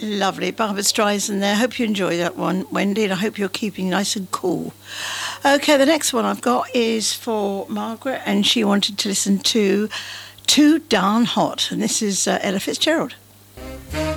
Lovely. Barbara Streisand there. Hope you enjoy that one, Wendy, and I hope you're keeping nice and cool. Okay, the next one I've got is for Margaret, and she wanted to listen to Too Darn Hot, and this is Ella Fitzgerald.